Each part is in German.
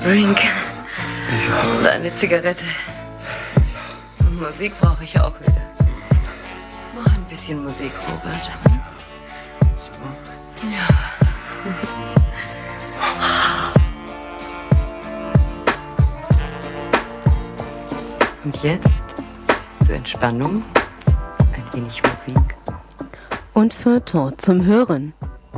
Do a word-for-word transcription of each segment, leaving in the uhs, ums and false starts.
Drink. Ja. Und eine Zigarette. Und Musik brauche ich auch wieder. Mach ein bisschen Musik, Robert. So. Ja. Und jetzt zur Entspannung ein wenig Musik. Und Feuilleton zum Hören.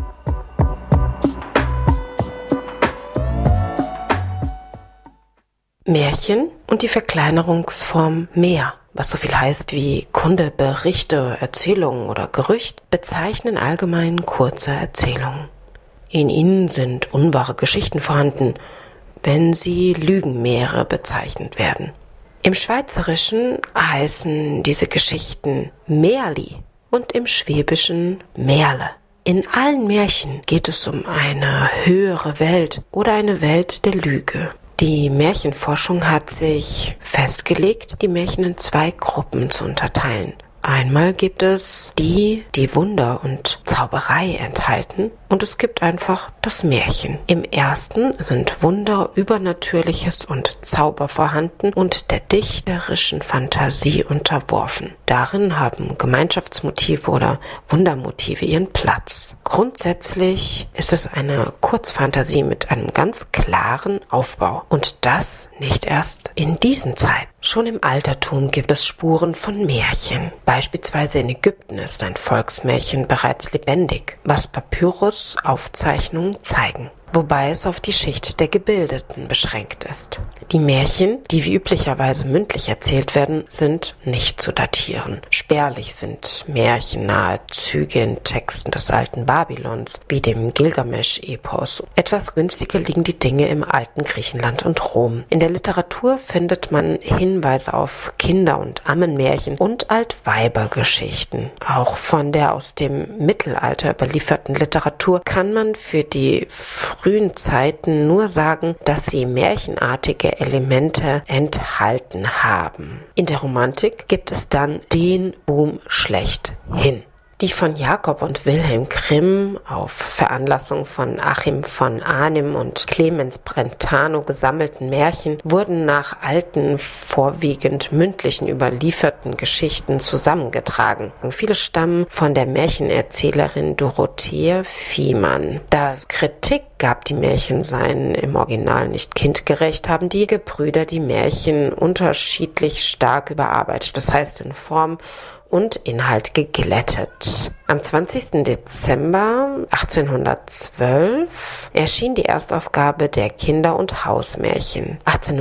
Märchen und die Verkleinerungsform mehr, was so viel heißt wie Kunde, Berichte, Erzählungen oder Gerücht, bezeichnen allgemein kurze Erzählungen. In ihnen sind unwahre Geschichten vorhanden, wenn sie Lügenmeere bezeichnet werden. Im Schweizerischen heißen diese Geschichten Märli und im Schwäbischen Märle. In allen Märchen geht es um eine höhere Welt oder eine Welt der Lüge. Die Märchenforschung hat sich festgelegt, die Märchen in zwei Gruppen zu unterteilen. Einmal gibt es die, die Wunder und Zauberei enthalten, und es gibt einfach das Märchen. Im ersten sind Wunder, Übernatürliches und Zauber vorhanden und der dichterischen Fantasie unterworfen. Darin haben Gemeinschaftsmotive oder Wundermotive ihren Platz. Grundsätzlich ist es eine Kurzfantasie mit einem ganz klaren Aufbau, und das nicht erst in diesen Zeiten. Schon im Altertum gibt es Spuren von Märchen. Beispielsweise in Ägypten ist ein Volksmärchen bereits lebendig, was Papyrus-Aufzeichnungen zeigen, wobei es auf die Schicht der Gebildeten beschränkt ist. Die Märchen, die wie üblicherweise mündlich erzählt werden, sind nicht zu datieren. Spärlich sind märchennahe Züge in Texten des alten Babylons, wie dem Gilgamesch-Epos. Etwas günstiger liegen die Dinge im alten Griechenland und Rom. In der Literatur findet man Hinweise auf Kinder- und Ammenmärchen und Altweibergeschichten. Auch von der aus dem Mittelalter überlieferten Literatur kann man für die frühen Zeiten nur sagen, dass sie märchenartige Elemente enthalten haben. In der Romantik gibt es dann den Boom schlechthin. Die von Jakob und Wilhelm Grimm auf Veranlassung von Achim von Arnim und Clemens Brentano gesammelten Märchen wurden nach alten, vorwiegend mündlichen überlieferten Geschichten zusammengetragen. Viele stammen von der Märchenerzählerin Dorothea Viehmann. Da Kritik gab, die Märchen seien im Original nicht kindgerecht, haben die Gebrüder die Märchen unterschiedlich stark überarbeitet, das heißt in Form und Inhalt geglättet. Am zwanzigsten Dezember achtzehnhundertzwölf erschien die Erstaufgabe der Kinder- und Hausmärchen.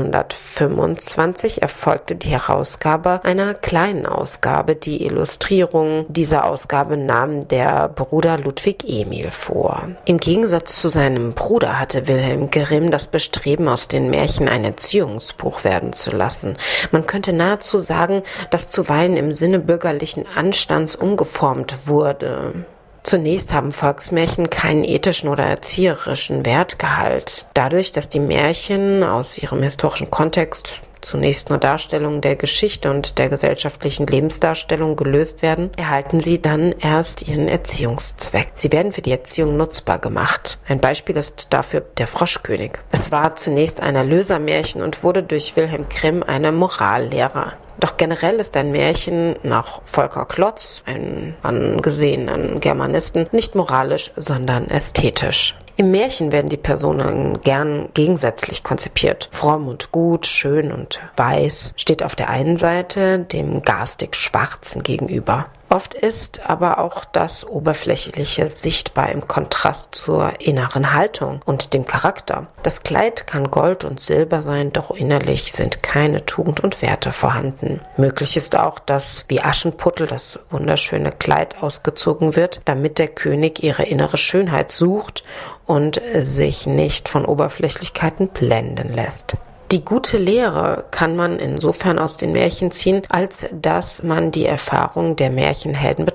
achtzehnhundertfünfundzwanzig erfolgte die Herausgabe einer kleinen Ausgabe. Die Illustrierung dieser Ausgabe nahm der Bruder Ludwig Emil vor. Im Gegensatz zu seinem Bruder hatte Wilhelm Grimm das Bestreben, aus den Märchen ein Erziehungsbuch werden zu lassen. Man könnte nahezu sagen, dass zuweilen im Sinne bürgerlichen Anstands umgeformt wurde. Zunächst haben Volksmärchen keinen ethischen oder erzieherischen Wertgehalt. Dadurch, dass die Märchen aus ihrem historischen Kontext zunächst nur Darstellungen der Geschichte und der gesellschaftlichen Lebensdarstellung gelöst werden, erhalten sie dann erst ihren Erziehungszweck. Sie werden für die Erziehung nutzbar gemacht. Ein Beispiel ist dafür der Froschkönig. Es war zunächst ein Erlösermärchen und wurde durch Wilhelm Grimm eine Morallehre. Doch generell ist ein Märchen nach Volker Klotz, einem angesehenen Germanisten, nicht moralisch, sondern ästhetisch. Im Märchen werden die Personen gern gegensätzlich konzipiert. Fromm und gut, schön und weiß steht auf der einen Seite dem garstig Schwarzen gegenüber. Oft ist aber auch das Oberflächliche sichtbar im Kontrast zur inneren Haltung und dem Charakter. Das Kleid kann Gold und Silber sein, doch innerlich sind keine Tugend und Werte vorhanden. Möglich ist auch, dass wie Aschenputtel das wunderschöne Kleid ausgezogen wird, damit der König ihre innere Schönheit sucht und sich nicht von Oberflächlichkeiten blenden lässt. Die gute Lehre kann man insofern aus den Märchen ziehen, als dass man die Erfahrung der Märchenhelden betrachtet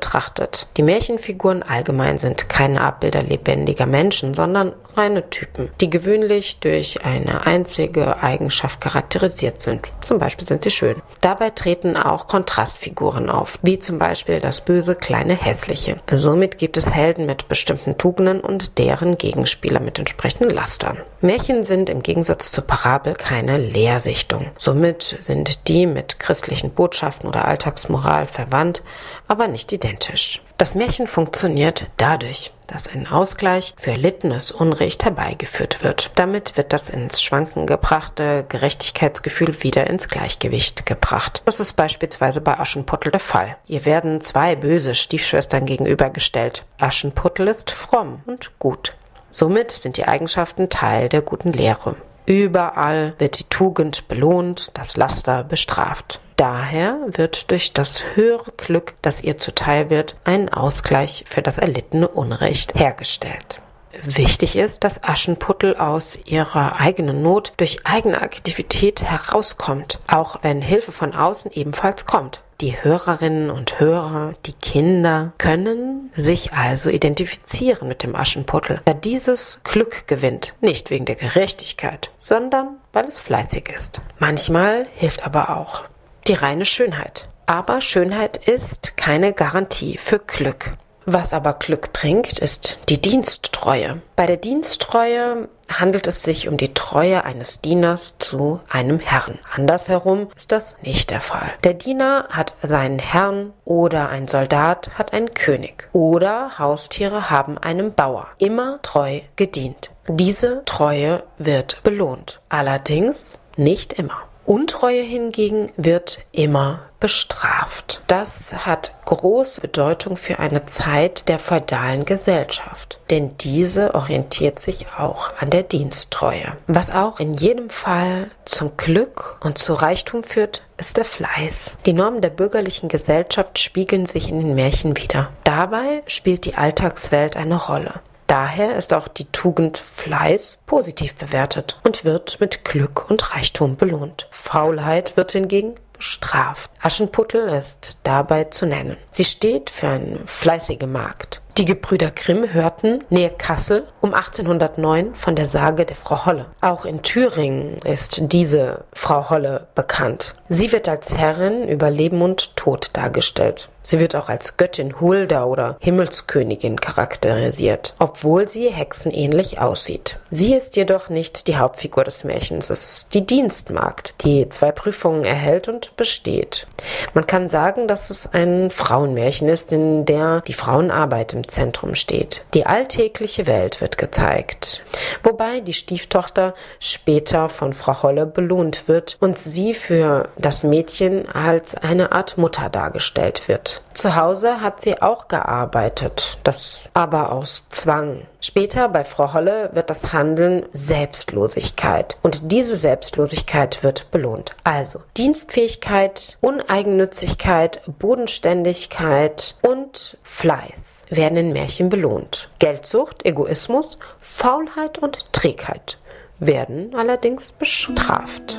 betrachtet. Die Märchenfiguren allgemein sind keine Abbilder lebendiger Menschen, sondern reine Typen, die gewöhnlich durch eine einzige Eigenschaft charakterisiert sind. Zum Beispiel sind sie schön. Dabei treten auch Kontrastfiguren auf, wie zum Beispiel das böse kleine Hässliche. Somit gibt es Helden mit bestimmten Tugenden und deren Gegenspieler mit entsprechenden Lastern. Märchen sind im Gegensatz zur Parabel keine Lehrsichtung. Somit sind die mit christlichen Botschaften oder Alltagsmoral verwandt, aber nicht identisch. Das Märchen funktioniert dadurch, dass ein Ausgleich für erlittenes Unrecht herbeigeführt wird. Damit wird das ins Schwanken gebrachte Gerechtigkeitsgefühl wieder ins Gleichgewicht gebracht. Das ist beispielsweise bei Aschenputtel der Fall. Hier werden zwei böse Stiefschwestern gegenübergestellt. Aschenputtel ist fromm und gut. Somit sind die Eigenschaften Teil der guten Lehre. Überall wird die Tugend belohnt, das Laster bestraft. Daher wird durch das höhere Glück, das ihr zuteil wird, ein Ausgleich für das erlittene Unrecht hergestellt. Wichtig ist, dass Aschenputtel aus ihrer eigenen Not durch eigene Aktivität herauskommt, auch wenn Hilfe von außen ebenfalls kommt. Die Hörerinnen und Hörer, die Kinder, können sich also identifizieren mit dem Aschenputtel, da dieses Glück gewinnt, nicht wegen der Gerechtigkeit, sondern weil es fleißig ist. Manchmal hilft aber auch die reine Schönheit. Aber Schönheit ist keine Garantie für Glück. Was aber Glück bringt, ist die Diensttreue. Bei der Diensttreue handelt es sich um die Treue eines Dieners zu einem Herrn. Andersherum ist das nicht der Fall. Der Diener hat seinen Herrn oder ein Soldat hat einen König oder Haustiere haben einem Bauer immer treu gedient. Diese Treue wird belohnt, allerdings nicht immer. Untreue hingegen wird immer bestraft. Das hat große Bedeutung für eine Zeit der feudalen Gesellschaft, denn diese orientiert sich auch an der Diensttreue. Was auch in jedem Fall zum Glück und zu Reichtum führt, ist der Fleiß. Die Normen der bürgerlichen Gesellschaft spiegeln sich in den Märchen wider. Dabei spielt die Alltagswelt eine Rolle. Daher ist auch die Tugend Fleiß positiv bewertet und wird mit Glück und Reichtum belohnt. Faulheit wird hingegen bestraft. Aschenputtel ist dabei zu nennen. Sie steht für eine fleißige Magd. Die Gebrüder Grimm hörten nähe Kassel um achtzehnhundertneun von der Sage der Frau Holle. Auch in Thüringen ist diese Frau Holle bekannt. Sie wird als Herrin über Leben und Tod dargestellt. Sie wird auch als Göttin Hulda oder Himmelskönigin charakterisiert, obwohl sie hexenähnlich aussieht. Sie ist jedoch nicht die Hauptfigur des Märchens, es ist die Dienstmagd, die zwei Prüfungen erhält und besteht. Man kann sagen, dass es ein Frauenmärchen ist, in der die Frauenarbeit im Zentrum steht. Die alltägliche Welt wird gezeigt, wobei die Stieftochter später von Frau Holle belohnt wird und sie für das Mädchen als eine Art Mutter dargestellt wird. Zu Hause hat sie auch gearbeitet, das aber aus Zwang. Später bei Frau Holle wird das Handeln Selbstlosigkeit und diese Selbstlosigkeit wird belohnt. Also Dienstfähigkeit, Uneigennützigkeit, Bodenständigkeit und Fleiß werden in Märchen belohnt. Geldsucht, Egoismus, Faulheit und Trägheit werden allerdings bestraft.